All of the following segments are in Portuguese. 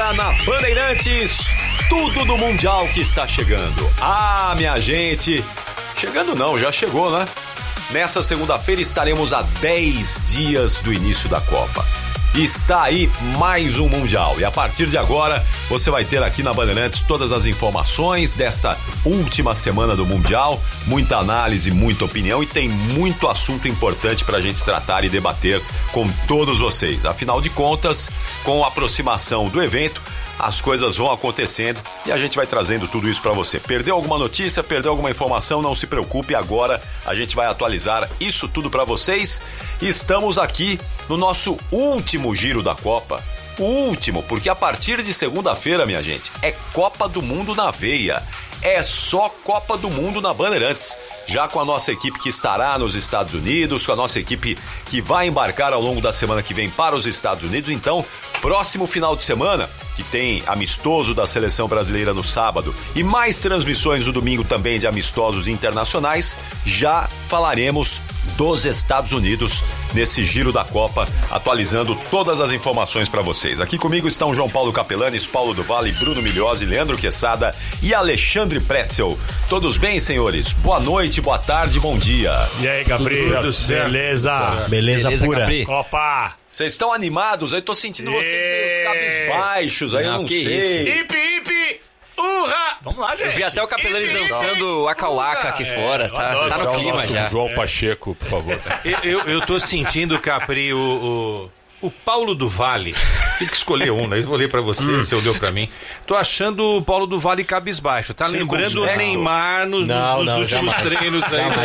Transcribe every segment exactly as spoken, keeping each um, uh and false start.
ar na Bandeirantes, tudo do Mundial que está chegando. Ah, minha gente, chegando não, já chegou, né? Nessa segunda-feira estaremos a dez dias do início da Copa. Está aí mais um Mundial e a partir de agora você vai ter aqui na Bandeirantes todas as informações desta última semana do Mundial, muita análise, muita opinião e tem muito assunto importante para a gente tratar e debater com todos vocês. Afinal de contas, com a aproximação do evento, as coisas vão acontecendo e a gente vai trazendo tudo isso para você. Perdeu alguma notícia, perdeu alguma informação, não se preocupe, agora a gente vai atualizar isso tudo para vocês. Estamos aqui no nosso último giro da Copa, o último, porque a partir de segunda-feira, minha gente, é Copa do Mundo na veia. É só Copa do Mundo na Bandeirantes. Já com a nossa equipe que estará nos Estados Unidos, com a nossa equipe que vai embarcar ao longo da semana que vem para os Estados Unidos. Então, próximo final de semana, que tem amistoso da Seleção Brasileira no sábado e mais transmissões no domingo também de amistosos internacionais, já falaremos dos Estados Unidos nesse giro da Copa, atualizando todas as informações para vocês. Aqui comigo estão João Paulo Capelanes, Paulo do Vale, Bruno Milhozzi, Leandro Quesada e Alexandre Pretzel. Todos bem, senhores? Boa noite, boa tarde, bom dia. E aí, Capri? Tudo certo. Beleza? Beleza, Beleza, pura. Capri? Opa! Vocês estão animados? Eu tô sentindo vocês meio cabisbaixos aí, Não, eu não que sei. Hipi, hipi! Urra! Vamos lá, gente. Eu vi até o Capelanes Hipi, dançando Waka Waka aqui É, fora, eu tá, adoro tá no jogar o clima nosso já. João Pacheco, por favor. Eu, eu, eu tô sentindo, Capri, o, o, o Paulo do Vale. Tem que escolher um, né? Eu olhei pra você, você olhou pra mim. Tô achando o Paulo do Vale cabisbaixo. Tá lembrando o Circunspecto. Neymar nos, Não, nos não, últimos jamais. treinos.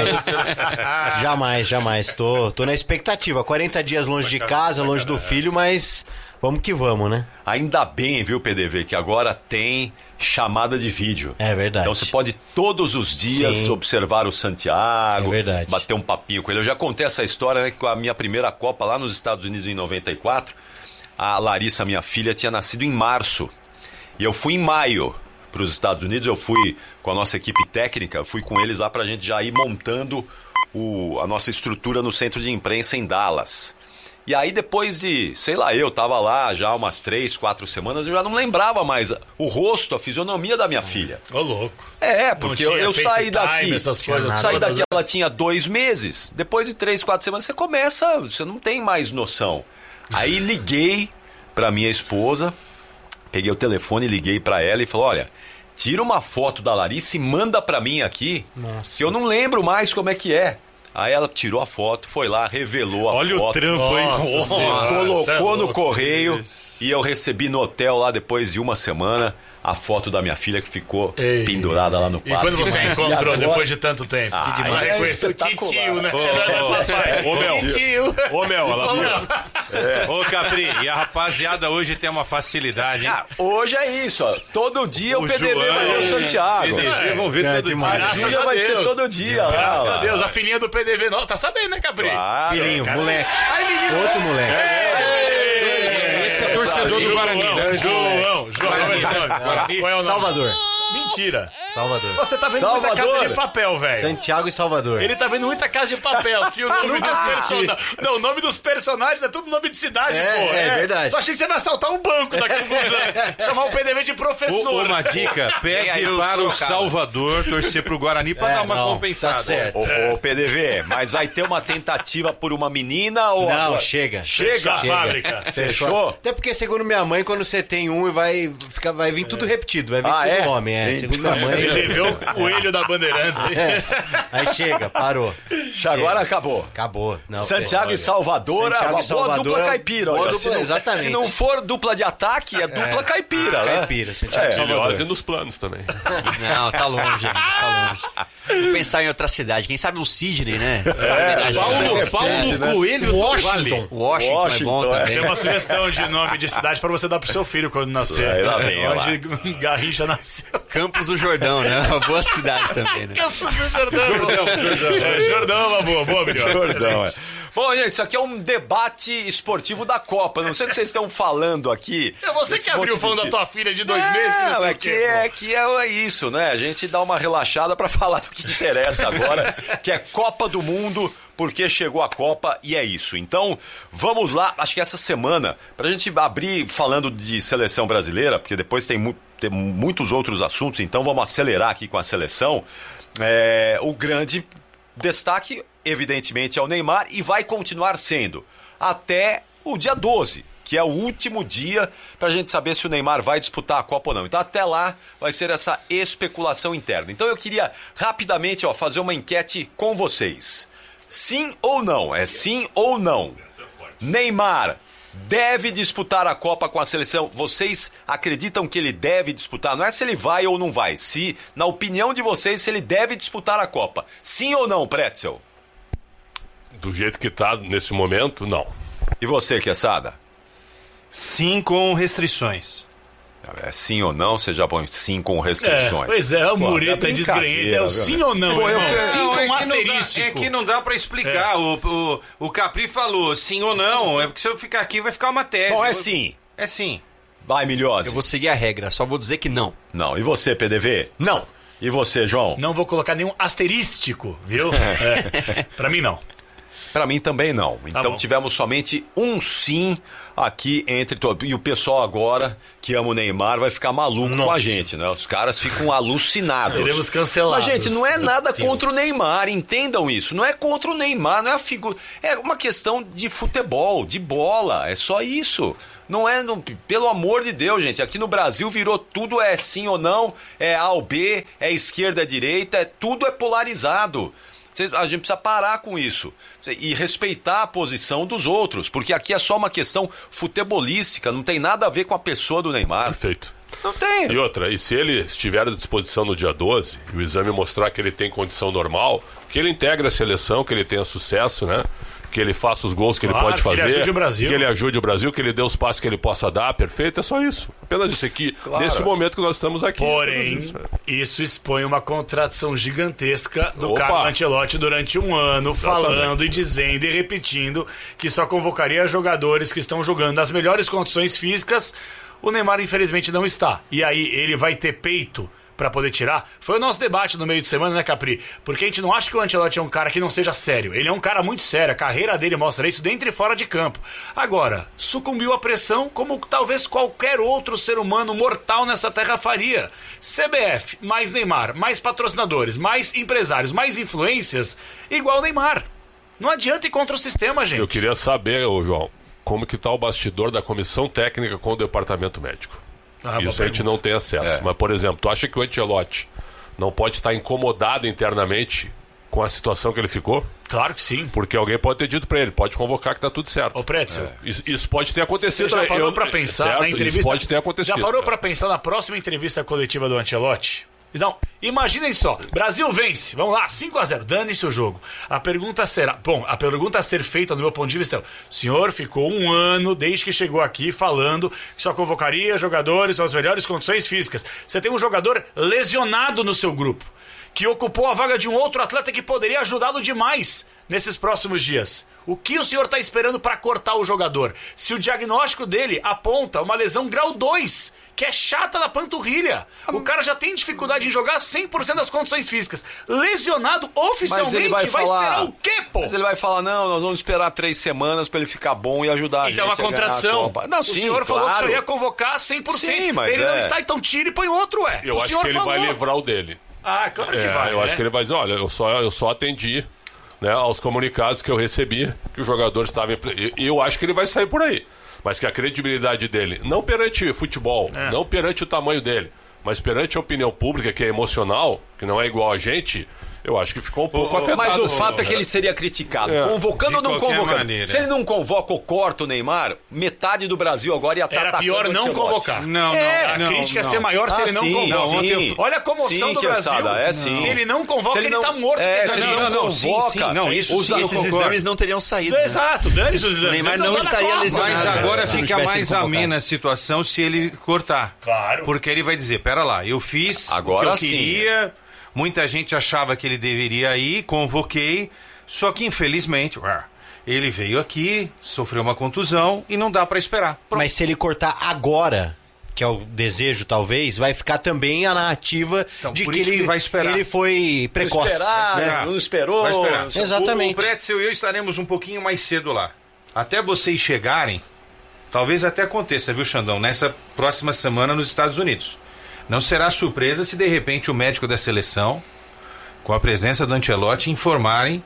Jamais. jamais, jamais. Tô, tô na expectativa. quarenta dias longe de casa, longe do filho, mas vamos que vamos, né? Ainda bem, viu, P D V, que agora tem chamada de vídeo. É verdade. Então você pode todos os dias Sim. observar o Santiago, É verdade. bater um papinho com ele. Eu já contei essa história, né, que com a minha primeira Copa lá nos Estados Unidos em noventa e quatro, a Larissa, minha filha, tinha nascido em março. E eu fui em maio para os Estados Unidos, eu fui com a nossa equipe técnica, fui com eles lá pra gente já ir montando o, a nossa estrutura no centro de imprensa em Dallas. E aí depois de, sei lá, eu tava lá já umas três, quatro semanas, eu já não lembrava mais o rosto, a fisionomia da minha filha. Ô, louco. É, porque eu, tinha eu saí FaceTime, daqui, essas coisas eu saí todas, daqui, né? ela tinha dois meses. Depois de três, quatro semanas, você começa, você não tem mais noção. Aí liguei pra minha esposa, peguei o telefone, liguei pra ela e falei, olha, tira uma foto da Larissa e manda pra mim aqui, Nossa. que eu não lembro mais como é que é. Aí ela tirou a foto, foi lá, revelou a Olha foto. o trampo, hein? Nossa Senhora. Colocou Cê é no louco. correio e eu recebi no hotel lá depois de uma semana a foto da minha filha que ficou Ei. pendurada lá no E quarto. quando você E encontrou agora- depois de tanto tempo? Ah, Que demais. é Reconheceu o espetacular. titio, né? Ô, Era ô, papai. ô, Mel. Titio. Ô, Mel, ela Ô, Mel. Ô, Capri, e a rapaziada hoje tem uma facilidade, hein? Ah, hoje é isso, ó. Todo dia o, O P D V João, vai ver o Santiago. P D V, vamos ver É, todo demais. dia. Graças Dia a vai Deus. ser todo dia lá. Graças lá. a Deus, a filhinha do P D V novo. Tá sabendo, né, Capri? Claro. Filhinho, cara. moleque. Ai, menino. Outro moleque. Esse é torcedor do Guarani. João, João, João, qual é o nome? Qual é o nome? Salvador. Mentira. Salvador. Você tá vendo muita Salvador. casa de papel, velho. Santiago e Salvador. Ele tá vendo muita casa de papel, que o nome dos personagens... Não, o nome dos personagens é tudo nome de cidade, É, pô. é verdade. Tu achei que você vai assaltar um banco daqui a alguns anos. Chamar o P D V de Ô, professor. uma dica, Vem aí pegue o para o Sorocaba. Salvador torcer pro Guarani pra É, dar uma não, compensada. tá certo. Ô, ô, P D V, mas vai ter uma tentativa por uma menina ou... Não, agora- chega. Chega. a fábrica. Fechou? Até porque, segundo minha mãe, quando você tem um, vai, ficar, vai vir tudo repetido. Vai vir Ah, tudo é? homem. É. Segundo minha mãe. Ele vê o coelho da Bandeirantes. É. Aí chega, parou. Agora acabou. Acabou. Não, Santiago olha. e Salvador, Santiago uma e boa Salvador dupla é caipira. boa olha. dupla, se, não, exatamente. se não for dupla de ataque, é dupla caipira, né? Caipira, Santiago e É, Salvador. Milhozzi nos planos também. Não, tá longe, ainda, tá longe. Vou pensar em outra cidade, quem sabe um Sidney, né? É, Paulo, Paulo né? Coelho do Washington. Vale. Washington, é Washington, bom é. Tem também. uma sugestão de nome de cidade pra você dar pro seu filho quando nascer. Aí lá vem, olha Onde Garrincha nasceu. Campos do Jordão, né? Uma boa cidade também, né? Campos do Jordão. Jordão, Jordão. É, Jordão é uma boa, boa, melhor. Jordão, é. Bom, gente, isso aqui é um debate esportivo da Copa. Não sei o que vocês estão falando aqui. É você que abriu falando da tua filha de dois é, meses. Que não sei é, o quê, que é que é isso, né? A gente dá uma relaxada pra falar do que interessa agora, que é Copa do Mundo, porque chegou a Copa e é isso. Então, vamos lá. Acho que essa semana, pra gente abrir falando de seleção brasileira, porque depois tem, mu- tem muitos outros assuntos, então vamos acelerar aqui com a seleção. É, o grande destaque, evidentemente, é o Neymar e vai continuar sendo até o dia doze, que é o último dia para a gente saber se o Neymar vai disputar a Copa ou não. Então até lá vai ser essa especulação interna. Então eu queria rapidamente ó, fazer uma enquete com vocês. Sim ou não? É sim ou não? Neymar deve disputar a Copa com a seleção. Vocês acreditam que ele deve disputar? Não é se ele vai ou não vai. Se, na opinião de vocês, se ele deve disputar a Copa. Sim ou não, Pretzel? Do jeito que tá nesse momento, não. E você, Quesada? Sim, com restrições. É sim ou não, você já põe sim com restrições. É, pois é, a Pô, mureta é desgrenhenta, é o sim ou não, Pô, eu irmão? fiz- Sim Não, com é um que asterístico. Não dá, é que não dá pra explicar. É. O, o, o Capri falou sim ou não. É porque se eu ficar aqui vai ficar uma tese. Bom, é Eu- sim. É sim. Vai, Milhose. Eu vou seguir a regra, só vou dizer que não. Não. E você, P D V? Não. E você, João? Não vou colocar nenhum asterístico, viu? É. Pra mim, não. Pra mim também não. Então bom. tivemos somente um sim aqui entre todos. E o pessoal agora, que ama o Neymar, vai ficar maluco com a gente, né? Os caras ficam alucinados. Seremos cancelados. Mas, gente, não é Meu nada Deus. contra o Neymar, entendam isso. Não é contra o Neymar, não é a figura. É uma questão de futebol, de bola. É só isso. Não é, não, pelo amor de Deus, gente. Aqui no Brasil virou tudo é sim ou não, é A ou B, é esquerda, é direita, é, tudo é polarizado. A gente precisa parar com isso e respeitar a posição dos outros, porque aqui é só uma questão futebolística, não tem nada a ver com a pessoa do Neymar. Perfeito. Não tem. E outra, e se ele estiver à disposição no dia doze, e o exame mostrar que ele tem condição normal, que ele integre a seleção, que ele tenha sucesso, né? Que ele faça os gols que Claro, ele pode que ele fazer, ajude o Brasil. que ele ajude o Brasil, que ele dê os passos que ele possa dar, perfeito, é só isso. Apenas isso aqui, Claro. nesse momento que nós estamos aqui. Porém, apenas isso. isso expõe uma contradição gigantesca do Opa. Carlo Ancelotti durante um ano, Exatamente. falando e dizendo e repetindo que só convocaria jogadores que estão jogando nas melhores condições físicas. O Neymar, infelizmente, não está. E aí, ele vai ter peito pra poder tirar? Foi o nosso debate no meio de semana, né, Capri? Porque a gente não acha que o Ancelotti é um cara que não seja sério. Ele é um cara muito sério. A carreira dele mostra isso dentro e fora de campo. Agora, sucumbiu à pressão como talvez qualquer outro ser humano mortal nessa terra faria. C B F, mais Neymar, mais patrocinadores, mais empresários, mais influências, igual Neymar. Não adianta ir contra o sistema, gente. Eu queria saber, ô João, como que tá o bastidor da comissão técnica com o departamento médico. Ah, boa Isso a gente pergunta. não tem acesso. Mas, por exemplo, tu acha que o Ancelotti não pode estar incomodado internamente com a situação que ele ficou? Claro que sim. Porque alguém pode ter dito pra ele, pode convocar que tá tudo certo. Ô, Pretzel, Isso, isso pode ter você acontecido. já parou eu- pra pensar certo? na entrevista? Isso pode ter acontecido. Já parou né? pra pensar na próxima entrevista coletiva do Ancelotti? Não, imaginem só, Brasil vence, vamos lá, cinco a zero, dane-se o jogo. A pergunta será, bom, a pergunta a ser feita do meu ponto de vista é, o senhor ficou um ano, desde que chegou aqui, falando que só convocaria jogadores com as melhores condições físicas. Você tem um jogador lesionado no seu grupo, que ocupou a vaga de um outro atleta que poderia ajudá-lo demais nesses próximos dias. O que o senhor está esperando para cortar o jogador? Se o diagnóstico dele aponta uma lesão grau dois, que é chata da panturrilha. O cara já tem dificuldade em jogar cem por cento das condições físicas. Lesionado oficialmente, Mas ele vai vai falar- esperar o quê, pô? Mas ele vai falar, não, nós vamos esperar três semanas pra ele ficar bom e ajudar a gente Então é uma a ganhar a contradição. Copa. Não, o sim, senhor falou que claro. só ia convocar cem por cento. Sim, mas ele não é. está, então tira e põe outro, ué. Eu o acho senhor que ele falou. vai livrar o dele. Ah, claro que É, vai, eu né? acho que ele vai dizer, olha, eu só, eu só atendi, né, aos comunicados que eu recebi que o jogador estava em... ple- E eu acho que ele vai sair por aí. Mas que a credibilidade dele, não perante futebol, É. não perante o tamanho dele, mas perante a opinião pública, que é emocional, que não é igual a gente, eu acho que ficou um pouco afetado. Mas o assim, fato é né? que ele seria criticado. É, Convocando de ou não qualquer convocando? maneira. Se ele não convoca ou corta o Neymar, metade do Brasil agora ia estar Era atacando pior o não Ancelotti. convocar. Não, não, É, não, a crítica ia não. ser maior se Ah, ele não sim, convoca. sim. Ontem eu- Olha a comoção Sim, do Brasil. Quesada, é sim. Se ele não convoca, Se ele ele, não- tá morto. é, nesse se ele avião. não não, sim, convoca, sim, não, isso os- sim, eu Esses concordo. exames não teriam saído. né? Exato, dane-se os exames. O Neymar Ele não tá na estaria Copa. lesionado. Mas Ah, agora se não fica tivesse mais sido convocado. amena a situação se ele cortar. Claro. Porque ele vai dizer, pera lá, eu fiz Agora o que eu sim. queria, muita gente achava que ele deveria ir, convoquei, só que infelizmente, ué, Ele veio aqui, sofreu uma contusão e não dá pra esperar. Pronto. Mas se ele cortar agora, que é o desejo talvez, vai ficar também a narrativa Então, de por que isso ele, que vai esperar. ele foi precoce. Esperar, né? não esperou. Vai esperar. Exatamente. O, o Pretzel e eu estaremos um pouquinho mais cedo lá. Até vocês chegarem, talvez até aconteça, viu, Xandão? Nessa próxima semana nos Estados Unidos. Não será surpresa se de repente o médico da seleção, com a presença do Ancelotti, informarem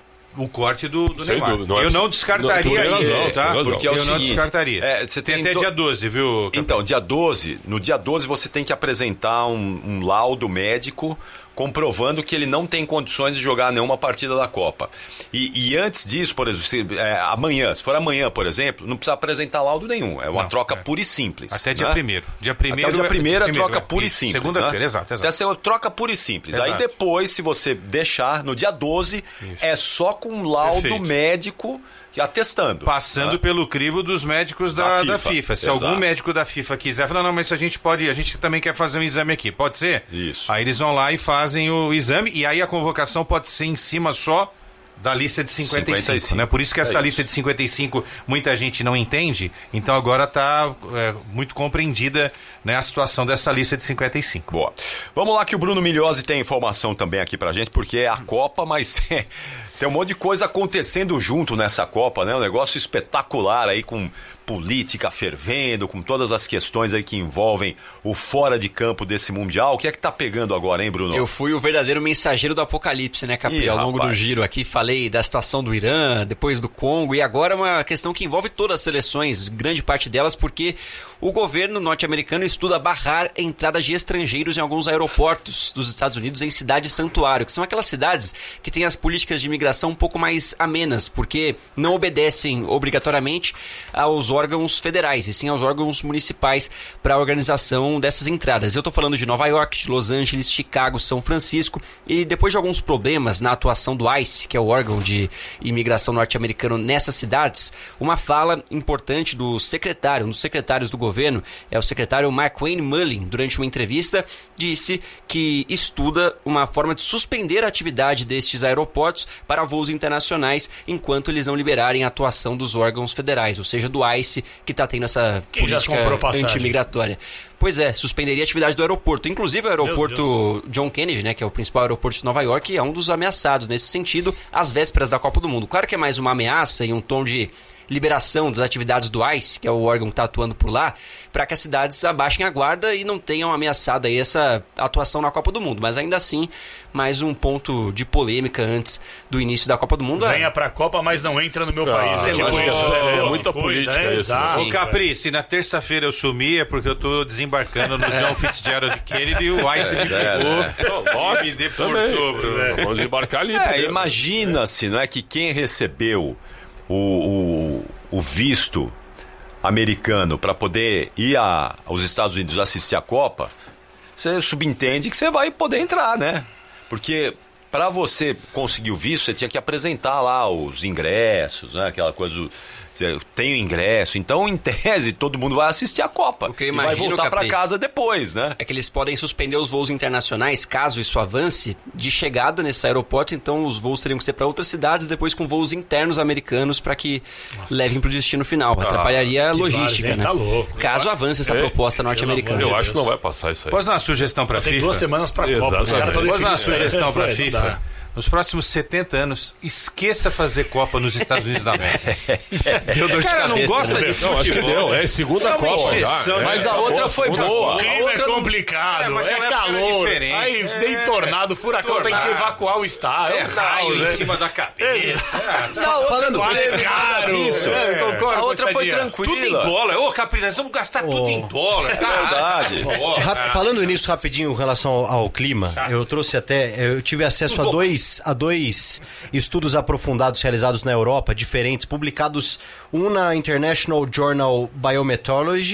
o corte do, do Sem Neymar. dúvida, não é- eu não descartaria não, tu tem isso, razão, tá? tem razão. Porque é o eu não seguinte, descartaria. é, você tem tem até do- dia doze, viu? Capitão? Então, dia doze, no dia doze você tem que apresentar um, um laudo médico comprovando que ele não tem condições de jogar nenhuma partida da Copa. E, e antes disso, por exemplo, se, é, amanhã, se for amanhã, por exemplo, não precisa apresentar laudo nenhum. É uma Não, troca é. pura e simples. Até dia né? primeiro. Dia primeiro Até o dia é- primeiro é primeiro, troca é. pura Isso, e simples. segunda-feira, né? exato, exato. Até ser troca pura e simples. Aí Exato. depois, se você deixar, no dia doze, é só com um laudo Perfeito. médico atestando. Passando né? pelo crivo dos médicos da, Da da FIFA. FIFA. Se Exato. algum médico da FIFA quiser falar, não, mas a gente pode, a gente também quer fazer um exame aqui, pode ser? Isso. Aí eles vão lá e fazem o exame, e aí a convocação pode ser em cima só da lista de cinquenta e cinco, cinquenta e cinco. né? Por isso que É essa isso. lista de cinquenta e cinco muita gente não entende, então agora está muito compreendida, né, a situação dessa lista de cinquenta e cinco. Boa. Vamos lá que o Bruno Migliosi tem informação também aqui pra gente, porque é a Copa, mas tem um monte de coisa acontecendo junto nessa Copa, né? Um negócio espetacular aí com política fervendo, com todas as questões aí que envolvem o fora de campo desse Mundial. O que é que tá pegando agora, hein, Bruno? Eu fui o verdadeiro mensageiro do apocalipse, né, Capri? Ih, Ao longo do rapaz. giro aqui, falei da situação do Irã, depois do Congo, e agora uma questão que envolve todas as seleções, grande parte delas, porque o governo norte-americano estuda barrar a entrada de estrangeiros em alguns aeroportos dos Estados Unidos em cidades santuário, que são aquelas cidades que têm as políticas de imigração um pouco mais amenas, porque não obedecem obrigatoriamente aos órgãos federais, e sim aos órgãos municipais para a organização dessas entradas. Eu estou falando de Nova York, de Los Angeles, Chicago, São Francisco, e depois de alguns problemas na atuação do ICE, que é o órgão de imigração norte-americano nessas cidades, uma fala importante do secretário, um dos secretários do governo, é o secretário Markwayne Mullin, durante uma entrevista, disse que estuda uma forma de suspender a atividade destes aeroportos para voos internacionais enquanto eles não liberarem a atuação dos órgãos federais, ou seja, do ICE, que está tendo essa Quem já comprou política passagem? anti-imigratória. Pois é, suspenderia a atividade do aeroporto. Inclusive o aeroporto John Kennedy, né, que é o principal aeroporto de Nova York, é um dos ameaçados nesse sentido, às vésperas da Copa do Mundo. Claro que é mais uma ameaça e um tom de liberação das atividades do ICE, que é o órgão que está atuando por lá, para que as cidades abaixem a guarda e não tenham ameaçado aí essa atuação na Copa do Mundo. Mas ainda assim, mais um ponto de polêmica antes do início da Copa do Mundo. Venha pra Copa, mas não entra no meu Ah, país. eu tipo acho que é isso, é é muita coisa, política é, isso, né? exato. Ô Capri, se na terça-feira eu sumir é porque eu tô desembarcando no John Fitzgerald Kennedy e o Ice me pegou Não, nós e me deportou, também. Bruno. Vamos embarcar ali. É, primeiro. imagina-se, não é, que quem recebeu o, o, o visto americano para poder ir a, aos Estados Unidos assistir a Copa, você subentende que você vai poder entrar, né? Porque para você conseguir o visto, você tinha que apresentar lá os ingressos, né? Aquela coisa do... Você tem o ingresso, então em tese todo mundo vai assistir a Copa O que eu e vai imagino, voltar para Capri, casa depois, né? é que eles podem suspender os voos internacionais, caso isso avance, de chegada nesse aeroporto, então os voos teriam que ser para outras cidades, depois com voos internos americanos para que levem para o destino final. Atrapalharia a que logística, várzea, hein? né? Tá louco. Caso avance essa É, proposta pelo norte-americana. amor Eu de acho que não Deus. vai passar isso aí. Posso dar uma sugestão pra Tem FIFA? duas semanas pra Copa. Os Exatamente. caras estão Posso dar uma definindo. sugestão É, pra não FIFA? dá. Nos próximos setenta anos, esqueça fazer Copa nos Estados Unidos da América. Deu dor de Cara, não cabeça, gosta né? de Não, acho que futebol. deu. É segunda É uma Copa injeção, já. Mas É, a acabou outra foi segunda boa. O Copa. clima é outra não- complicado, É, mas é, aquela época era calor. diferente. Aí É. tem tornado, furacão, tem que Tornado. evacuar o estádio. É É um raio caos, em né? cima da cabeça. Não, Falando- não É teve nada caro. disso. É, eu concordo A com outra essa foi dia. tranquila. Tudo em dólar. Ô, Capri, nós vamos gastar tudo em dólar. verdade. Ra- Falando nisso rapidinho em relação ao, ao clima, eu trouxe até, eu tive acesso a dois, a dois estudos aprofundados realizados na Europa, diferentes, publicados um na International Journal Biometeorology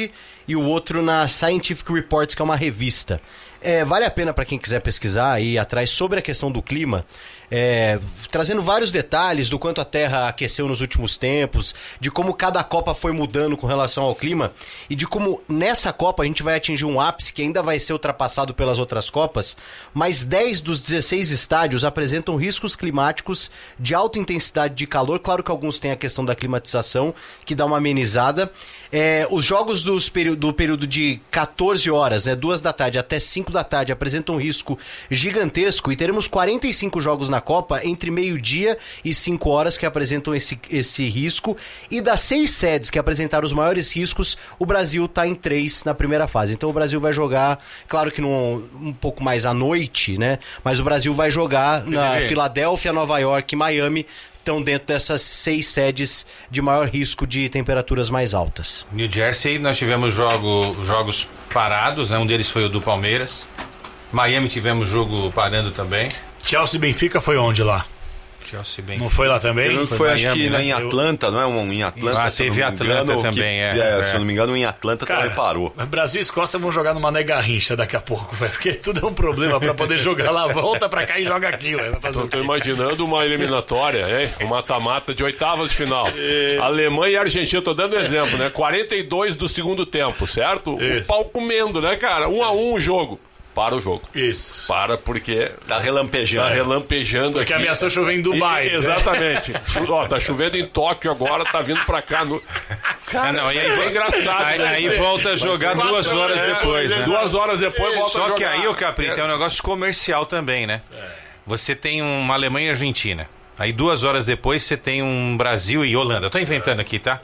e o outro na Scientific Reports, que é uma revista. É, vale a pena para quem quiser pesquisar e ir atrás sobre a questão do clima, é, trazendo vários detalhes do quanto a Terra aqueceu nos últimos tempos, de como cada Copa foi mudando com relação ao clima e de como nessa Copa a gente vai atingir um ápice que ainda vai ser ultrapassado pelas outras Copas, mas dez dos dezesseis estádios apresentam riscos climáticos de alta intensidade de calor. Claro que alguns têm a questão da climatização, que dá uma amenizada. É, os jogos dos peri- do período de catorze horas, né, duas da tarde até cinco da tarde, apresentam um risco gigantesco e teremos quarenta e cinco jogos na Copa entre meio-dia e cinco horas que apresentam esse, esse risco. E das seis sedes que apresentaram os maiores riscos, o Brasil está em três na primeira fase. Então o Brasil vai jogar, claro que num, um pouco mais à noite, né? Mas o Brasil vai jogar na Filadélfia, Nova York e Miami. Estão dentro dessas seis sedes de maior risco de temperaturas mais altas. New Jersey, nós tivemos jogo, jogos parados, né? Um deles foi o do Palmeiras. Miami tivemos jogo parando também. Chelsea e Benfica foi onde lá? Chelsea bem. Não foi lá também? Foi, Foi, foi acho Miami, que né? em Atlanta, não é? Um, em Atlanta. Ah, se eu teve não me Atlanta engano, também, que, é, é. Se eu não me engano, em Atlanta Cara, também parou. Brasil e Escócia vão jogar numa nega rincha daqui a pouco, velho. Porque tudo é um problema pra poder jogar lá. Volta pra cá e joga aqui, velho. Vai fazer Eu o tô quê? imaginando uma eliminatória, hein? Um mata-mata de oitavas de final. Alemanha e Argentina, tô dando exemplo, né? quarenta e dois do segundo tempo, certo? Isso. O pau comendo, né, cara? Um a um o jogo. Para o jogo. Isso. Para porque Tá relampejando. tá relampejando Porque aqui. ameaçou chover em Dubai. E- né? exatamente. Chu- ó, tá chovendo em Tóquio agora, tá vindo pra cá. No... Ah, não, e aí, Foi engraçado. Aí, né? aí volta a jogar Quatro duas horas é, depois, né? Duas horas depois volta a Só jogar. que aí, o Caprito, é um negócio comercial também, né? Você tem uma Alemanha e Argentina. Aí duas horas depois você tem um Brasil e Holanda. Eu tô inventando aqui, tá?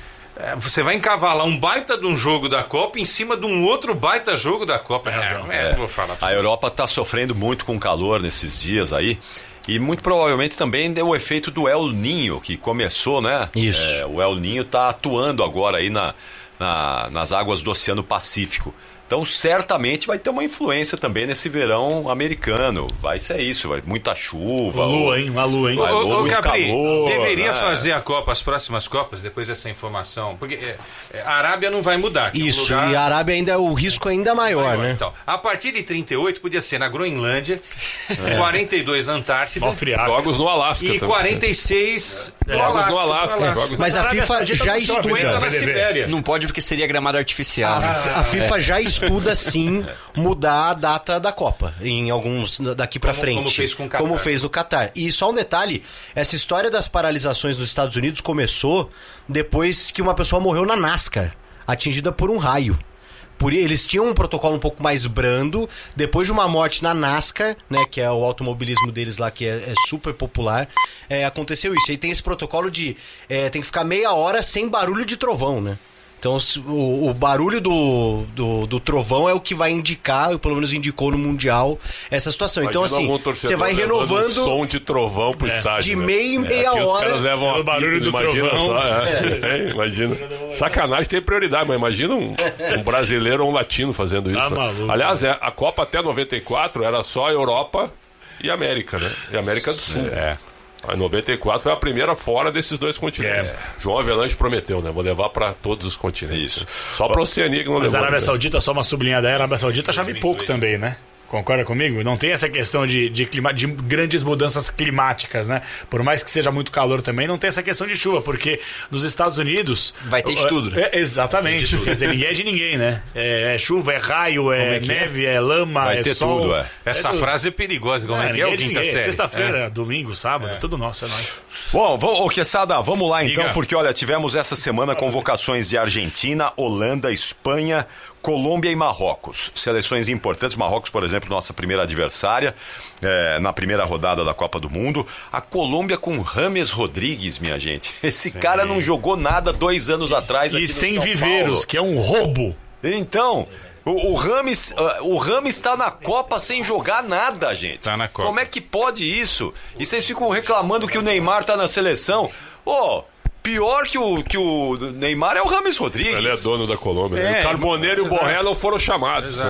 É, Você vai encavalar um baita de um jogo da Copa em cima de um outro baita jogo da Copa. É, é, não vou falar. A Europa está sofrendo muito com calor nesses dias aí. E muito provavelmente também deu o efeito do El Niño, que começou, né? Isso. É, o El Niño está atuando agora aí na, na- nas águas do Oceano Pacífico. Então, certamente vai ter uma influência também nesse verão americano. Vai ser isso, vai muita chuva. Lua, hein? Uma lua, hein? Vai, Ô, ô, muito Capri, calor, deveria né? fazer a Copa, as próximas Copas, depois dessa informação. Porque é, é, a Arábia não vai mudar. que é um Isso, lugar e a Arábia ainda, o risco é ainda maior, maior. né? Então, a partir de trinta e oito podia ser na Groenlândia, quarenta e dois na Antártida Mó friaca. Jogos no Alasca e também. quarenta e seis no Jogos no Alasca. Alasca. Jogos... Mas a Arábia FIFA Saudita já não sobe, estuda. né? na Vai dever. Sibéria. Não pode porque seria gramado artificial. A, a FIFA já estuda, sim, mudar a data da Copa, em alguns daqui pra Como- frente. como fez com o Catar. Como fez no Catar. E só um detalhe, essa história das paralisações nos Estados Unidos começou depois que uma pessoa morreu na NASCAR, atingida por um raio. Por, eles tinham um protocolo um pouco mais brando, depois de uma morte na NASCAR, né, que é o automobilismo deles lá, que é, é super popular, é, aconteceu isso. Aí tem esse protocolo de, é, tem que ficar meia hora sem barulho de trovão, né? Então o, o barulho do, do, do trovão é o que vai indicar, pelo menos indicou no Mundial, essa situação. Então Imagina assim, algum torcedor você vai levando renovando um som de trovão pro estádio. de né? meia em meia Aqui os hora. caras levam Pelo apito, barulho do imagina trovão. só, é. É, imagina. Sacanagem tem prioridade, mas imagina um, um brasileiro ou um latino fazendo Tá isso. maluco. Aliás, é, a Copa até noventa e quatro era só Europa e América, né? E América do Sul. É. A noventa e quatro foi a primeira fora desses dois continentes. É. João Avelange prometeu, né? Vou levar para todos os continentes. Isso. Só para a Oceania que não Mas a levou. Arábia né? Saudita, só uma sublinhada aí, a Arábia Saudita chove pouco também, né? Concorda comigo? Não tem essa questão de, de, clima, de grandes mudanças climáticas, né? Por mais que seja muito calor também, não tem essa questão de chuva, porque nos Estados Unidos... Vai ter de tudo, né? É, exatamente. Quer dizer, ninguém é de ninguém, né? É, é chuva, é raio, é, é que é? neve, é, lama, Vai é ter sol. tudo, é. Essa tudo. frase é perigosa. Como é, que é ninguém o de quinta ninguém. série? Sexta-feira, domingo, sábado, tudo nosso, é nóis. Bom, vamos, ô Quesada, vamos lá então, Diga. porque olha, tivemos essa semana convocações de Argentina, Holanda, Espanha, Colômbia e Marrocos. Seleções importantes. Marrocos, por exemplo, nossa primeira adversária é, na primeira rodada da Copa do Mundo. A Colômbia com James Rodrigues, minha gente. Esse cara não jogou nada dois anos atrás aqui E no sem São viveiros, Paulo. que é um roubo. Então, o, o Rames uh, o Rames tá na Copa sem jogar nada, gente. Tá na Copa. Como é que pode isso? E vocês ficam reclamando que o Neymar tá na seleção. Ô, pior que o, que o Neymar é o Rames Rodrigues. Ele é dono da Colômbia. É, né? O Carboneiro e o exato. Borré não foram chamados. Exato. né?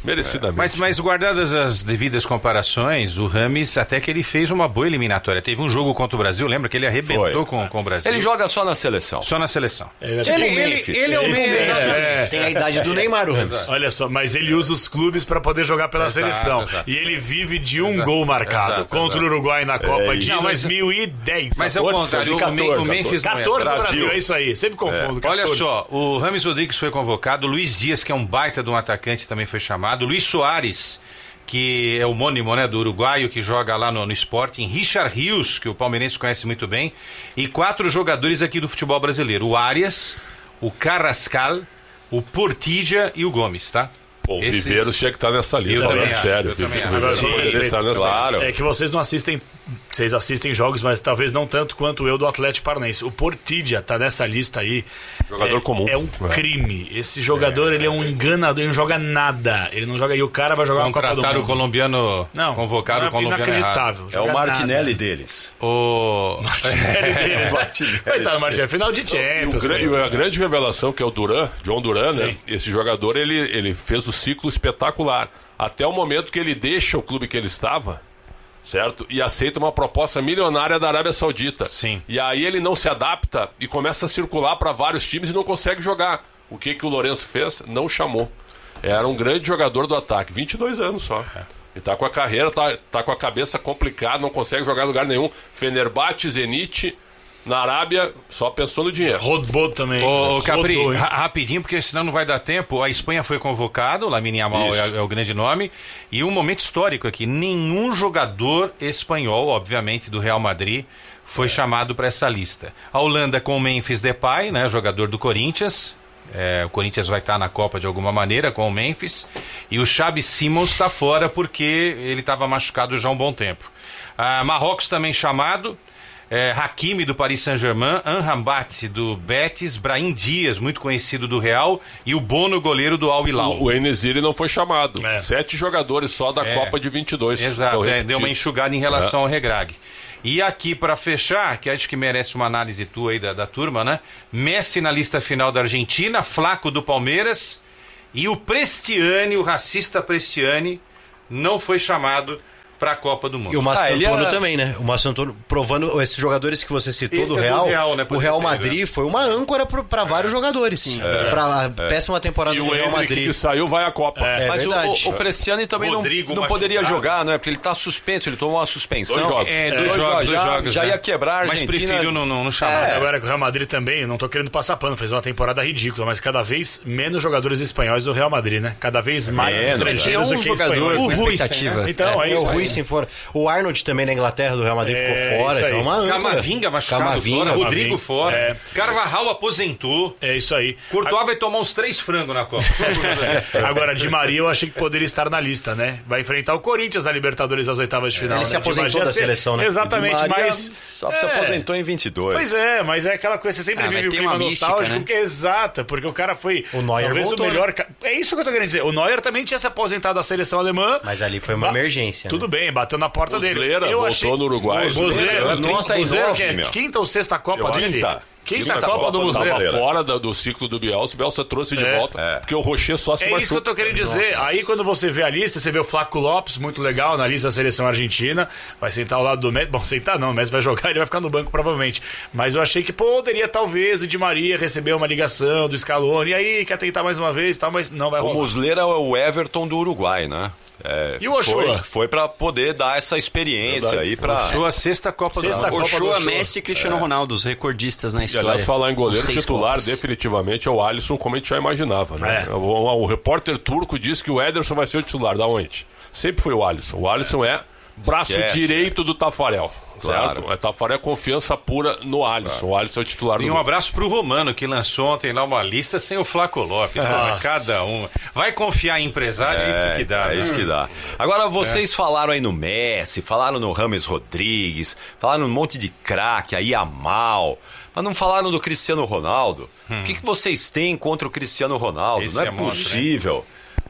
Merecidamente. Mas, mas guardadas as devidas comparações, o Rames até que ele fez uma boa eliminatória. Teve um jogo contra o Brasil, lembra que ele arrebentou com, com o Brasil? Ele joga só na seleção. Só na seleção. Ele, Ele, ele, ele é o Tipo Memphis. É. Tem a idade do Neymar, o Ramos. Olha só, mas ele usa os clubes para poder jogar pela Exato, seleção. exato. E ele vive de um Exato, gol marcado exato, contra exato. o Uruguai na Copa de Não, mas- dois mil e dez. Mas é o contrário, o, Me- o Memphis não é. catorze no Brasil. Brasil, é isso aí. Sempre confundo. Olha catorze. só, o Rames Rodrigues foi convocado, o Luiz Dias, que é um baita de um atacante, também foi chamado, o Luiz Soares, que é homônimo, né, do uruguaio, que joga lá no, no Sporting, Richard Rios, que o palmeirense conhece muito bem, e quatro jogadores aqui do futebol brasileiro, o Arias, o Carrascal, o Portilla e o Gomes, tá? Pô, o Esses- Viveiros tinha que estar nessa lista, também falando acho, sério. eu também Viveiros acho. poderia Sim, estar nessa claro. lista. É que vocês não assistem, vocês assistem jogos, mas talvez não tanto quanto eu do Atlético Paranaense. O Portilla tá nessa lista aí. Jogador é, comum. É um É. crime. Esse jogador, ele é um enganador, ele não joga nada. Ele não joga e o cara vai jogar uma Copa do Contrataram o Mundo. colombiano, Não, convocaram não, o colombiano errado. inacreditável. É o joga Martinelli nada. deles. O... Martinelli. Coitado, Martinelli, final de E, o Champions. gran- e meu. a grande revelação, que é o Duran, John Duran, né? Esse jogador, ele, ele fez o ciclo espetacular. Até o momento que ele deixa o clube que ele estava, certo? E aceita uma proposta milionária da Arábia Saudita. Sim. E aí ele não se adapta e começa a circular para vários times e não consegue jogar. O que, que o Lourenço fez? Não chamou. Era um grande jogador do ataque, vinte e dois anos só. E tá com a carreira, tá, tá com a cabeça complicada, não consegue jogar em lugar nenhum. Fenerbahçe, Zenit, na Arábia, só pensou no dinheiro. Rodou também. Ô, ô, Capri, Rodou, hein? ra- rapidinho, porque senão não vai dar tempo. A Espanha foi convocado, o Lamine Yamal Isso. é, é o grande nome. E um momento histórico aqui: nenhum jogador espanhol, obviamente, do Real Madrid, foi chamado para essa lista. A Holanda com o Memphis Depay, né, jogador do Corinthians. É, o Corinthians vai estar na Copa de alguma maneira com o Memphis. E o Xabi Simons está fora porque ele estava machucado já há um bom tempo. Ah, Marrocos também chamado. É, Hakimi do Paris Saint-Germain, Anrambat do Betis, Brahim Dias, muito conhecido do Real, e o Bono, goleiro do Al Hilal. O, o Enesiri não foi chamado. É. Sete jogadores só da É. Copa de vinte e dois. Exato, estão é, deu uma repetidos. enxugada em relação ao Regrag. E aqui, para fechar, que acho que merece uma análise tua aí da, da turma, né? Messi na lista final da Argentina, Flaco do Palmeiras, e o Prestiani, o racista Prestiani, não foi chamado para a Copa do Mundo. E o Márcio Ah, ele Antônio era- também, né? O Márcio Antônio provando esses jogadores que você citou Esse do é do Real. Real, né? O Podia Real ter, Madrid foi uma âncora para vários jogadores. Para a péssima temporada E do o Real Endrick Madrid. que saiu vai à Copa. É Mas o, verdade. o, o Prestiani também não, Rodrigo não poderia machucado. jogar, não é? Porque ele tá suspenso, ele tomou uma suspensão. Dois jogos. É, É, dois jogos, dois já, jogos. já né? ia quebrar a Mas Argentina. preferiu não, não, não chamar. Mas É. agora que o Real Madrid também, eu não tô querendo passar pano, fez uma temporada ridícula, mas cada vez menos jogadores espanhóis do Real Madrid, né? Cada vez mais Menos, estrangeiros é. do que Um jogador espanhóis. com O Rui, expectativa. Então, é, É, o isso. Rui sem fora. O Arnold também na Inglaterra do Real Madrid É, ficou fora. isso aí. Então é uma âncora. Camavinga machucado Camavinga, fora, Rodrigo Camavinga. fora, É. Carvajal aposentou, É isso aí. Courtois vai tomar uns três frangos na Copa. Agora, Di Maria eu achei que poderia estar na lista, né? Vai enfrentar o Corinthians na Libertadores das oitavas de final. Ele né? se aposentou Di Maria da ser- seleção, né? Exatamente, Di Maria mas... Só se É. aposentou em vinte e dois. Pois é, mas é aquela coisa, você sempre Ah, mas vive o tem clima uma mística, nostálgico, né? que é exata, porque o cara foi O Neuer talvez voltou, o melhor... ca- É isso que eu tô querendo dizer, o Neuer também tinha se aposentado da seleção alemã. Mas ali foi uma Ba- emergência. Tudo né? bem, bateu na porta dele. Muslera Eu voltou achei... no Uruguai. Muslera, Muslera, nossa, trinta e nove, que é meu. quinta ou sexta Copa Eu acho dele? quinta. Quinta, Quinta Copa Copa do do Muslera. Tava Muslera. fora da- do ciclo do Bielsa, o Bielsa trouxe de É. volta, É. porque o Rocher só se É isso que eu tô querendo dizer. Aí quando você vê a lista, você vê o Flaco Lopes, muito legal, na lista da seleção argentina. Vai sentar ao lado do Messi. Bom, sentar não, o Messi vai jogar, ele vai ficar no banco provavelmente. Mas eu achei que poderia talvez o Di Maria receber uma ligação do Scaloni. E aí, quer tentar mais uma vez e tal, mas não vai O rolar. Muslera é o Everton do Uruguai, né? É, E o Ochoa? Foi, foi para poder dar essa experiência aí para. Achou a sexta Copa Sexta do Mundo. Copa do Ochoa, Ochoa. Messi e Cristiano Ronaldo, os recordistas na E história. aliás, falar em goleiro Os seis titular, Copas. definitivamente é o Alisson, como a gente já imaginava, né? É. O, o- o repórter turco disse que o Ederson vai ser o titular, da onde? Sempre foi o Alisson. O Alisson é braço Esquece, direito do Tafarel, Claro. certo? É Tafarel é confiança pura no Alisson. O Alisson é o titular do E um grupo. abraço pro Romano, que lançou ontem lá uma lista sem o Flaco Lopes. né? Nossa. Cada uma. Vai confiar em empresário, é isso que dá. É né? isso que dá. Agora, vocês falaram aí no Messi, falaram no Rames Rodrigues, falaram um monte de craque aí, Yamal, mas não falaram do Cristiano Ronaldo. O que, que vocês têm contra o Cristiano Ronaldo? Esse não é, é monstro, possível.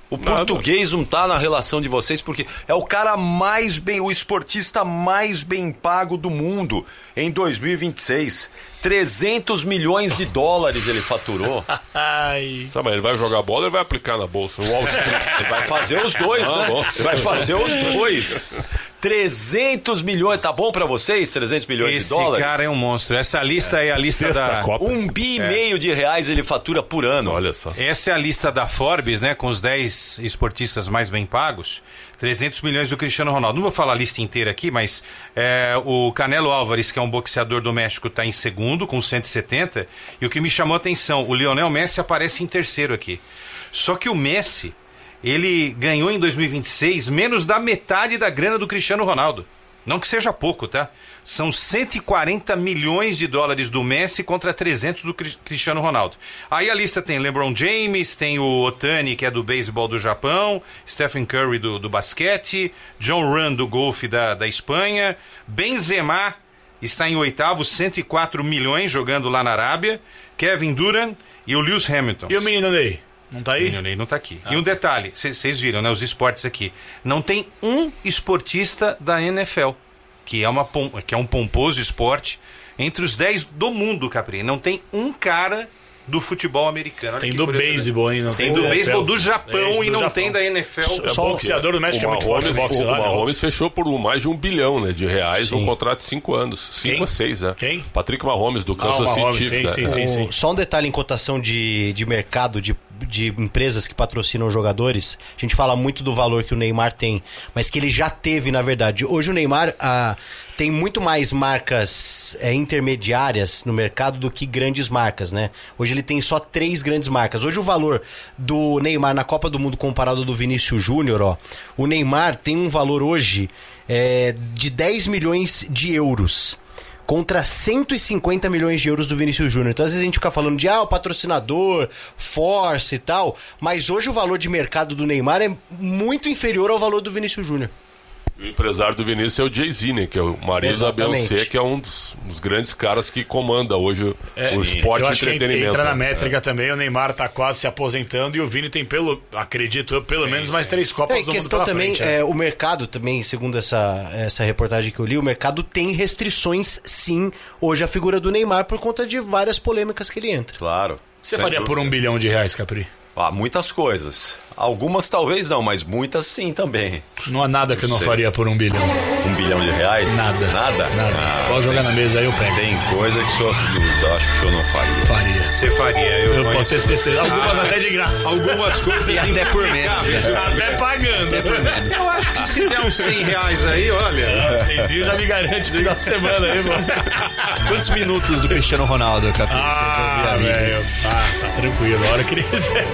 O português não tá na relação de vocês porque é o cara mais bem, o esportista mais bem pago do mundo em dois mil e vinte e seis. trezentos milhões de dólares ele faturou. Ai. Sabe, ele vai jogar bola, ele vai aplicar na bolsa, no Wall Street. Ele vai fazer os dois, Ah, né? bom. Ele vai fazer os dois. trezentos milhões, tá bom pra vocês? trezentos milhões Esse de dólares? cara é um monstro. Essa lista é, é a lista Sexta da... Copa. Um bi e meio de reais ele fatura por ano. Olha só. Essa é a lista da Forbes, né? Com os dez esportistas mais bem pagos. trezentos milhões do Cristiano Ronaldo. Não vou falar a lista inteira aqui, mas é, o Canelo Álvares, que é um boxeador do México, está em segundo, com cento e setenta. E o que me chamou a atenção, o Lionel Messi aparece em terceiro aqui. Só que o Messi, ele ganhou em dois mil e vinte e seis menos da metade da grana do Cristiano Ronaldo. Não que seja pouco, tá? São cento e quarenta milhões de dólares do Messi contra trezentos do Cristiano Ronaldo. Aí a lista tem LeBron James, tem o Otani, que é do beisebol do Japão, Stephen Curry do, do basquete, John Ram do golfe da, da Espanha, Benzema está em oitavo, cento e quatro milhões jogando lá na Arábia, Kevin Durant e o Lewis Hamilton. E o menino Ney? Não tá aí? O menino Ney não tá aqui. Ah. E um detalhe, vocês viram, né? Os esportes aqui. Não tem um esportista da N F L. Que é, uma, que é um pomposo esporte, entre os dez do mundo, Capri. Não tem um cara do futebol americano. Olha tem do beisebol, hein? Não tem, tem do beisebol do Japão é e do não Japão. tem da N F L. É só o boxeador do México é muito forte. O Boxe, lá, Mahomes né? fechou por mais de um bilhão né, de reais Sim. um contrato de cinco anos. Cinco Quem? a seis, né? Quem? Patrick Mahomes, do Kansas ah, City Chiefs. Sim, sim, sim, sim. Só um detalhe em cotação de, de mercado, de, de empresas que patrocinam jogadores. A gente fala muito do valor que o Neymar tem, mas que ele já teve, na verdade. Hoje o Neymar ah, tem muito mais marcas é, intermediárias no mercado do que grandes marcas, né? Hoje ele tem só três grandes marcas. Hoje o valor do Neymar na Copa do Mundo comparado ao do Vinícius Júnior, ó, o Neymar tem um valor hoje é, de dez milhões de euros. Contra cento e cinquenta milhões de euros do Vinícius Júnior. Então, às vezes a gente fica falando de, ah, o patrocinador, força e tal. Mas hoje o valor de mercado do Neymar é muito inferior ao valor do Vinícius Júnior. O empresário do Vinícius é o Jay-Z, né? Que é o marido Exatamente. da Beyoncé, que é um dos, dos grandes caras que comanda hoje é, o esporte e entretenimento. Entra na né? métrica é. também, o Neymar tá quase se aposentando e o Vini tem, pelo, acredito eu, pelo sim, menos mais sim. três Copas é, do questão Mundo pela também, frente. é, é, o mercado também, segundo essa, essa reportagem que eu li, o mercado tem restrições, sim, hoje a figura do Neymar por conta de várias polêmicas que ele entra. Claro. Você faria dúvida. por um bilhão de reais, Capri? Ah, muitas coisas. Algumas talvez não, mas muitas sim também. Não há nada que eu não Sei. faria por um bilhão. Um bilhão de reais? Nada. Nada? Nada. Ah, Pode jogar na mesa aí, eu pego. Tem coisa que só eu acho que o senhor não faria. Faria. Você faria, eu, eu posso ter certeza. Algumas ah, até de graça. Algumas coisas e até por menos. É. Até pagando. Até por menos. Eu acho que se der uns cem reais aí, olha. Ah, cem já me garante no final de semana aí, mano. Quantos minutos do Cristiano Ronaldo, Capri? Ah, velho. Ah, tá tranquilo. A hora que ele quiser.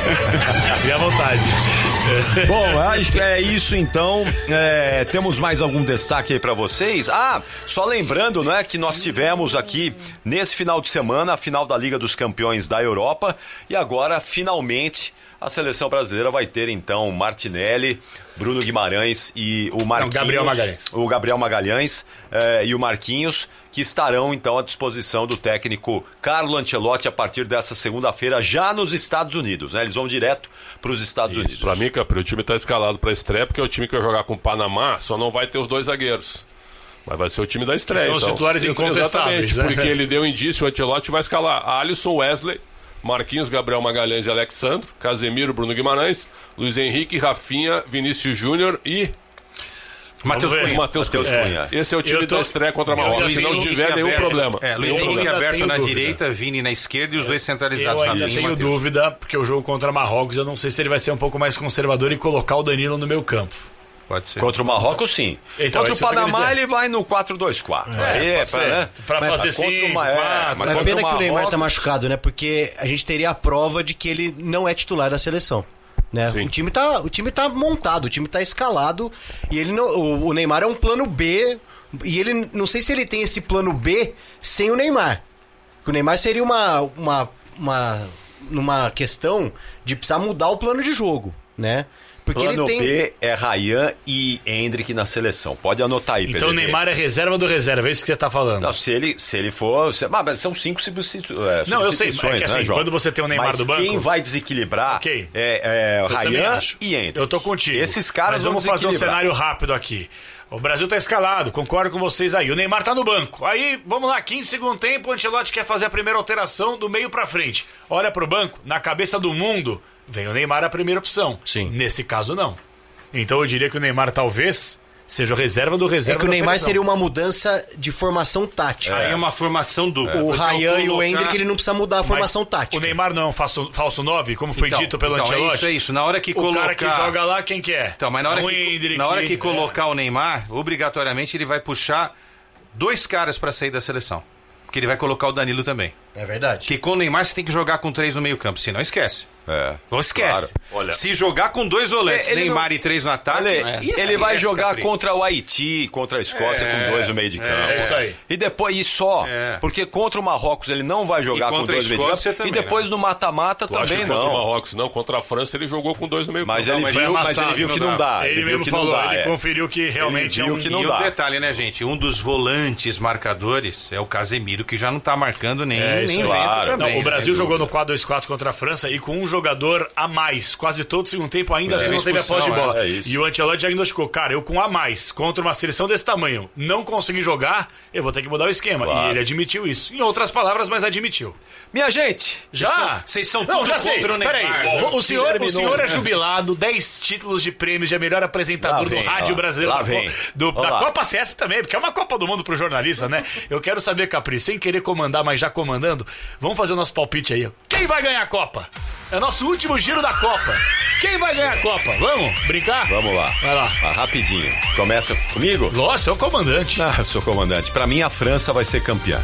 Fique à vontade. Bom, acho que é isso então. É, temos mais algum destaque aí pra vocês? Ah, só lembrando, né, que nós tivemos aqui nesse final de semana a final da Liga dos Campeões da Europa e agora finalmente a seleção brasileira vai ter então Martinelli, Bruno Guimarães e o Marquinhos. Não, Gabriel Magalhães. O Gabriel Magalhães eh, e o Marquinhos, que estarão então à disposição do técnico Carlo Ancelotti a partir dessa segunda-feira já nos Estados Unidos, né? Eles vão direto para os Estados Unidos. Pra mim, Capri, o time tá escalado pra estreia, porque é o time que vai jogar com o Panamá, só não vai ter os dois zagueiros. Mas vai ser o time da estreia. São então. os titulares incontestáveis. Exatamente, porque ele deu indício, o Ancelotti vai escalar Alisson, Wesley, Marquinhos, Gabriel Magalhães e Alexandro, Casemiro, Bruno Guimarães, Luiz Henrique, Rafinha, Vinícius Júnior e Matheus Cunha. Matheus Cunha. É. Esse é o time tô... da estreia contra a Marrocos, se não tiver nenhum aberto, problema. É, Luiz Eu Henrique aberto na dúvida. direita, Vini na esquerda e os dois centralizados. Eu ainda Rafinha tenho dúvida, porque o jogo contra Marrocos, eu não sei se ele vai ser um pouco mais conservador e colocar o Danilo no meio campo. Pode ser. Contra o Marrocos, sim. Então, contra o Panamá, ele ele vai no quatro dois quatro. É, Aí, pode pra, ser. né? Pra Mas fazer contra cinco, uma, é, quatro, mas Mas contra pena o que o Neymar Marrocos- tá machucado, né? Porque a gente teria a prova de que ele não é titular da seleção. Né? O, time tá, o time tá montado, o time tá escalado e ele não, o, o Neymar é um plano B e ele não sei se ele tem esse plano B sem o Neymar. O Neymar seria uma, uma, uma, numa questão de precisar mudar o plano de jogo. né? Porque Plano ele tem... B é Ryan e Hendrick na seleção. Pode anotar aí, Então o P D V. Neymar é reserva do reserva, é isso que você tá falando. Não, se ele, se ele for... Se, ah, mas são cinco substitu, é, Não, eu sei, substituições, é que assim, né, João? quando você tem o Neymar mas do banco... quem vai desequilibrar Ok. é, é Eu também Ryan acho. e Hendrick. Eu tô contigo. Esses caras Mas vão vamos fazer um desequilibrar. cenário rápido aqui. O Brasil tá escalado, concordo com vocês aí. O Neymar tá no banco. Aí, vamos lá, quinze segundos tempo, o Ancelotti quer fazer a primeira alteração do meio pra frente. Olha pro banco, na cabeça do mundo, vem o Neymar a primeira opção. Sim. Nesse caso, não. Então eu diria que o Neymar talvez seja o reserva do reserva É que o da Neymar seleção. seria uma mudança de formação tática. Aí é uma formação dupla. O Então, Ryan e o colocar- Hendrick, ele não precisa mudar a Mas formação tática. O Neymar não é um falso, falso nove, como foi Então, dito pelo então, Ancelotti? É isso, é isso. Na hora que O colocar... cara que joga lá, quem que é? Então, mas na hora, É um que, Hendrick, na hora que é. colocar o Neymar, obrigatoriamente ele vai puxar dois caras pra sair da seleção. Porque ele vai colocar o Danilo também. É verdade. Porque com o Neymar você tem que jogar com três no meio campo, senão esquece. É. Ou esquece. Claro. Olha. Se jogar com dois volantes, É, ele Neymar não- e três no ataque... Ele, é. ele Esquece, vai jogar Capri. contra o Haiti, contra a Escócia, É, com dois no meio de campo. é isso aí. E depois, e só. É. Porque contra o Marrocos ele não vai jogar E com contra dois a no meio de Escócia campo. também, e depois né? no mata-mata Tu acha também que contra o não. Marrocos não? Contra a França ele jogou com dois no meio Mas campo. ele mas viu, foi mas amassado, ele viu que não não dá. dá. Ele, Ele viu mesmo que falou, não dá. ele é. conferiu que realmente Ele viu é um... que não E dá. o detalhe, né, gente? Um dos volantes marcadores é o Casemiro, que já não tá marcando nem, É, isso nem aí. vento Claro. também. Não, o Brasil sem jogou no dúvida. quatro dois quatro contra a França e com um jogador a mais, quase todo o segundo tempo, ainda É, assim não teve a posse de expulsão, bola. é, é isso. E o Ancelotti diagnosticou, cara, eu com a mais, contra uma seleção desse tamanho, não consegui jogar, eu vou ter que mudar o esquema. Claro. E ele admitiu isso. Em outras palavras, mas admitiu. Minha gente, Já? Vocês são Não, tudo já sei. contra o Neymar. Peraí, o, o senhor, o terminou. senhor é jubilado, dez títulos de prêmios de melhor apresentador Lá vem, do rádio ó. brasileiro Lá da, vem. do- Vamos da lá. Copa C E S P também, porque é uma Copa do Mundo pro jornalista, né? Eu quero saber, Capri, sem querer comandar, mas já comandando, vamos fazer o nosso palpite aí. Ó. Quem vai ganhar a Copa? É o nosso último giro da Copa. Quem vai ganhar a Copa? Vamos brincar? vamos lá. Vai lá. Ah, rapidinho. Começa comigo? Nossa, é o comandante. Ah, eu sou comandante. Pra mim, a França vai ser campeã.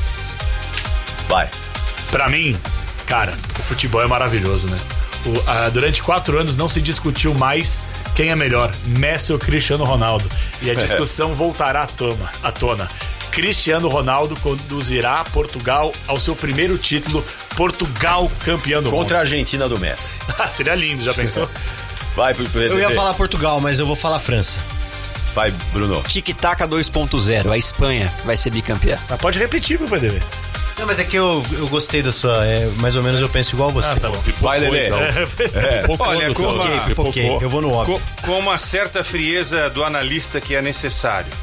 Vai. Pra mim, cara, o futebol é maravilhoso, né? O- ah, durante quatro anos não se discutiu mais quem é melhor, Messi ou Cristiano Ronaldo. E a discussão voltará à tona. À tona. Cristiano Ronaldo conduzirá Portugal ao seu primeiro título, Portugal campeão do Contra a Argentina do Messi. mundo. Seria lindo, já pensou? Vai, P D V. Eu ia falar Portugal, mas eu vou falar França. Vai, Bruno. Tic-tac dois ponto zero. A Espanha vai ser bicampeã. Mas pode repetir pro P D V. Não, mas é que eu, eu gostei da sua... É, mais ou menos eu penso igual você. Ah, tá bom. Vai, Lelê. Olha, com uma, Pipoquei, eu vou no óbvio. com, com uma certa frieza do analista que é necessário.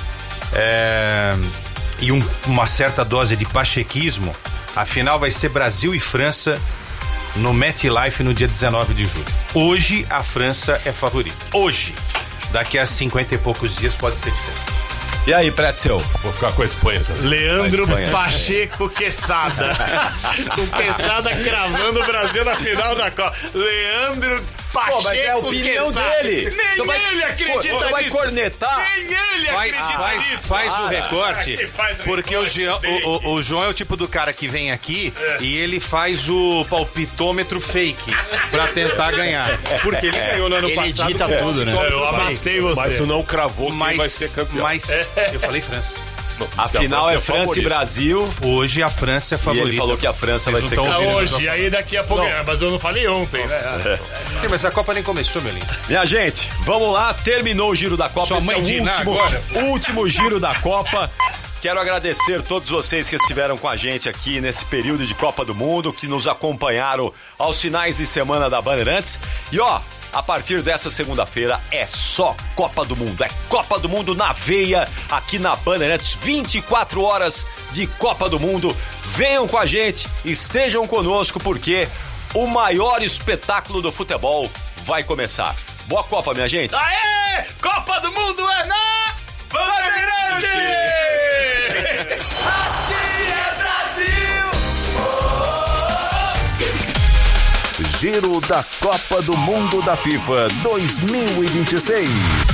É, e um- uma certa dose de pachequismo, a final vai ser Brasil e França no MetLife no dia dezenove de julho. Hoje a França é favorita. Hoje. Daqui a cinquenta e poucos dias pode ser diferente. E aí, Pretzel? Vou ficar com a Espanha também. Leandro A Espanha. Pacheco Quesada. O Quesada cravando o Brasil na final da Copa. Leandro Pacheco Pô, mas é a opinião Quesada. dele. Nem Tu vai- ele acredita Pô, tu vai nisso. cornetar? Nem ele Faz, acredita faz, nisso. faz o Cara, recorte, que faz o porque o, recorte Jean- dele. o, o- o João é o tipo do cara que vem aqui e ele faz o palpitômetro fake pra tentar ganhar. Porque ele ganhou no ano Ele passado. edita com o tudo, né? palpitômetro Eu amassei você. Mas tu não cravou quem Mas, vai ser campeão. mas eu falei França. A final é França e favorita. Brasil. Hoje a França é E favorita. ele falou que a França vai Vocês ser não tão campeã. Ah, ouvindo. hoje, aí daqui a pouco. É, mas eu não falei ontem, né? Sim, mas a Copa nem começou, meu lindo. Minha gente, vamos lá. Terminou o giro da Copa. Sua Esse mãe é o Diná último, agora. último giro da Copa. Quero agradecer todos vocês que estiveram com a gente aqui nesse período de Copa do Mundo, que nos acompanharam aos finais de semana da Bandeirantes. E ó, a partir dessa segunda-feira é só Copa do Mundo. É Copa do Mundo na veia aqui na Bandeirantes. vinte e quatro horas de Copa do Mundo. Venham com a gente, estejam conosco, porque o maior espetáculo do futebol vai começar. Boa Copa, minha gente. Aê! Copa do Mundo é na Bandeirante! Giro da Copa do Mundo da FIFA dois mil e vinte e seis.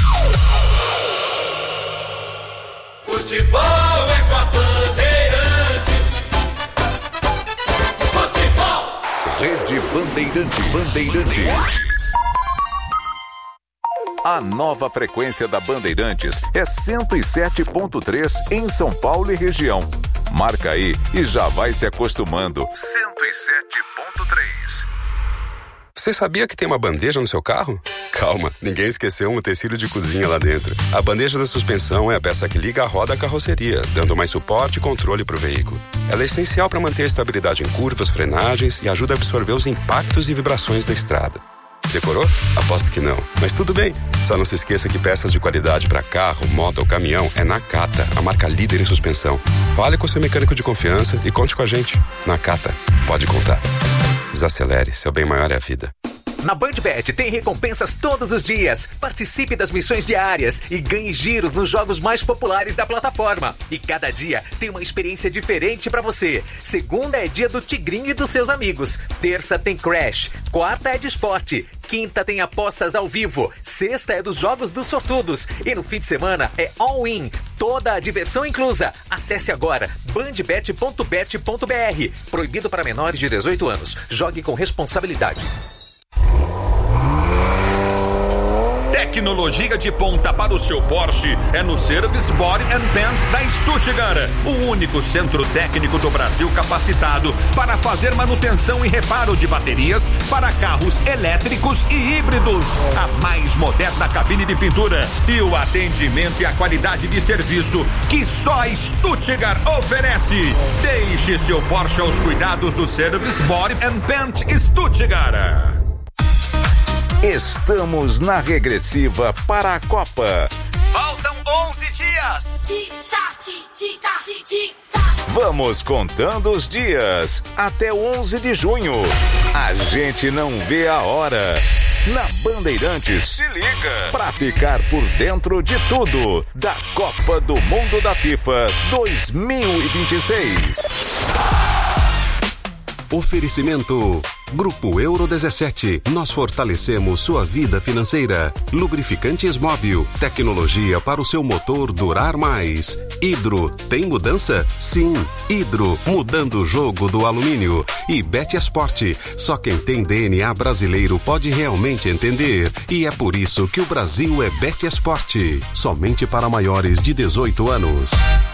Futebol é com a Bandeirante. Futebol. Rede Bandeirante Bandeirantes. A nova frequência da Bandeirantes é cento e sete ponto três em São Paulo e região. Marca aí e já vai se acostumando. cento e sete ponto três. Você sabia que tem uma bandeja no seu carro? Calma, ninguém esqueceu um utensílio de cozinha lá dentro. A bandeja da suspensão é a peça que liga a roda à carroceria, dando mais suporte e controle para o veículo. Ela é essencial para manter a estabilidade em curvas, frenagens e ajuda a absorver os impactos e vibrações da estrada. Decorou? Aposto que não. Mas tudo bem. Só não se esqueça que peças de qualidade para carro, moto ou caminhão é Nakata, a marca líder em suspensão. Fale com seu mecânico de confiança e conte com a gente. Nakata, pode contar. Desacelere, seu bem maior é a vida. Na BandBet tem recompensas todos os dias. Participe das missões diárias e ganhe giros nos jogos mais populares da plataforma. E cada dia tem uma experiência diferente pra você. Segunda é dia do Tigrinho e dos seus amigos. Terça tem Crash. Quarta é de esporte. Quinta tem apostas ao vivo. Sexta é dos jogos dos sortudos. E no fim de semana é all-in. Toda a diversão inclusa. Acesse agora bandbet ponto bet ponto br. Proibido para menores de dezoito anos. Jogue com responsabilidade. Tecnologia de ponta para o seu Porsche é no Service Body and Paint da Stuttgart, o único centro técnico do Brasil capacitado para fazer manutenção e reparo de baterias para carros elétricos e híbridos. A mais moderna cabine de pintura e o atendimento e a qualidade de serviço que só a Stuttgart oferece. Deixe seu Porsche aos cuidados do Service Body and Paint Stuttgart. Estamos na regressiva para a Copa. Faltam onze dias. Vamos contando os dias até onze de junho. A gente não vê a hora. Na Bandeirantes, se liga pra ficar por dentro de tudo da Copa do Mundo da FIFA dois mil e vinte e seis. Oferecimento Grupo Euro dezessete. Nós fortalecemos sua vida financeira. Lubrificantes Móbil. Tecnologia para o seu motor durar mais. Hidro. Tem mudança? Sim. Hidro. Mudando o jogo do alumínio. E Betesport. Só quem tem D N A brasileiro pode realmente entender. E é por isso que o Brasil é Betesport. Somente para maiores de dezoito anos.